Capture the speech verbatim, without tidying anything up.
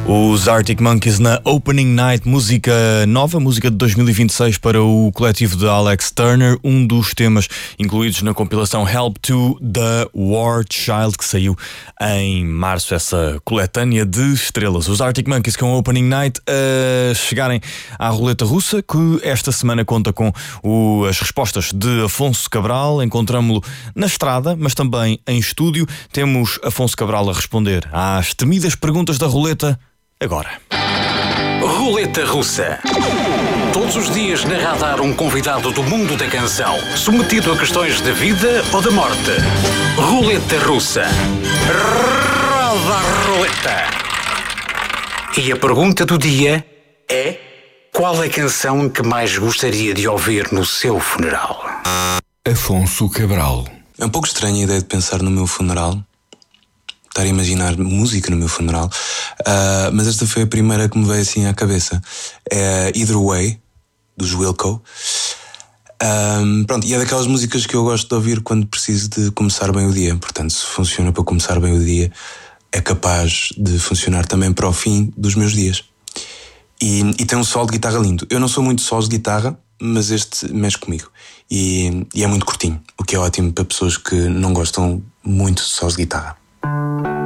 Os Arctic Monkeys na Opening Night, música nova, música de dois mil e vinte e seis para o coletivo de Alex Turner, um dos temas incluídos na compilação Help to the War Child, que saiu em março, essa coletânea de estrelas. Os Arctic Monkeys com a Opening Night a chegarem à roleta russa, que esta semana conta com o, as respostas de Afonso Cabral. Encontramo-lo na estrada, mas também em estúdio. Temos Afonso Cabral a responder às temidas perguntas da roleta. Agora. Roleta Russa. Todos os dias na Radar um convidado do mundo da canção, submetido a questões de vida ou de morte. Roleta Russa. Roda a roleta. E a pergunta do dia é: qual a canção que mais gostaria de ouvir no seu funeral? Afonso Cabral. É um pouco estranha a ideia de pensar no meu funeral, estar a imaginar música no meu funeral, uh, mas esta foi a primeira que me veio assim à cabeça. É Either Way, dos Wilco. Um, pronto, e é daquelas músicas que eu gosto de ouvir quando preciso de começar bem o dia. Portanto, se funciona para começar bem o dia, é capaz de funcionar também para o fim dos meus dias. E, e tem um solo de guitarra lindo. Eu não sou muito solos de guitarra, mas este mexe comigo. E, e é muito curtinho, o que é ótimo para pessoas que não gostam muito de solos de guitarra.